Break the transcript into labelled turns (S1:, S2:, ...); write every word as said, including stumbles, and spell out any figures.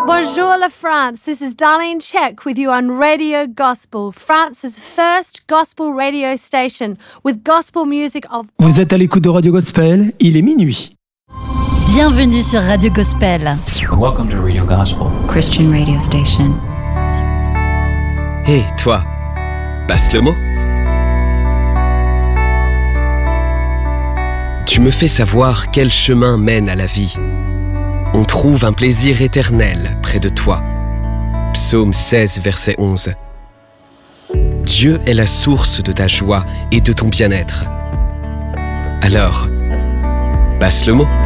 S1: Bonjour la France, this is Darlene Check with you on Radio Gospel, France's first gospel radio station with gospel music of...
S2: Vous êtes à l'écoute de Radio Gospel, il est minuit.
S3: Bienvenue sur Radio Gospel.
S4: Welcome to Radio Gospel,
S5: Christian radio station.
S6: Hé, hey, toi, passe le mot. Tu me fais savoir quel chemin mène à la vie. On trouve un plaisir éternel près de toi. Psaume seize, verset onze. Dieu est la source de ta joie et de ton bien-être. Alors, passe le mot.